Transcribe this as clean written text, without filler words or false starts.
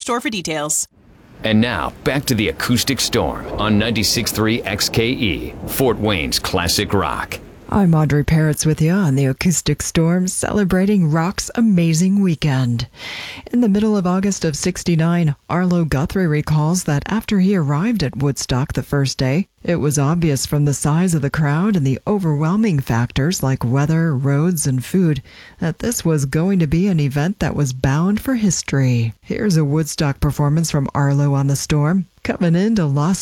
store for details. And now, back to the Acoustic Storm on 96.3 XKE, Fort Wayne's classic rock. I'm Audrey Peretz with you on the Acoustic Storm, celebrating rock's amazing weekend. In the middle of August of '69, Arlo Guthrie recalls that after he arrived at Woodstock the first day, it was obvious from the size of the crowd and the overwhelming factors like weather, roads, and food that this was going to be an event that was bound for history. Here's a Woodstock performance from Arlo on the Storm, coming into Los